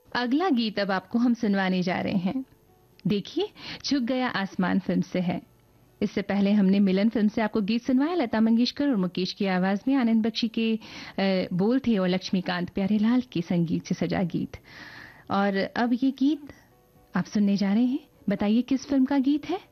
अगला गीत अब आपको हम सुनवाने जा रहे हैं। देखिए, झुक गया आसमान फिल्म से है। इससे पहले हमने मिलन फिल्म से आपको गीत सुनवाया, लता मंगेशकर और मुकेश की आवाज में। आनंद बख्शी के बोल थे और लक्ष्मीकांत प्यारेलाल के संगीत से सजा गीत। और अब ये गीत आप सुनने जा रहे हैं। बताइए किस फिल्म का गीत है?